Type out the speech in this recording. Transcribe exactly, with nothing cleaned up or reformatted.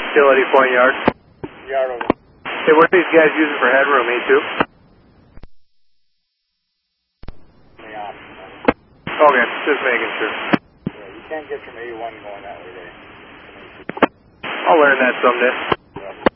Utility point yard. Yard over. Hey, what are these guys using for headroom, E two? Yeah. Okay, just making sure. Yeah, you can't get from A one going that way, Dave. I'll learn that someday. Yeah.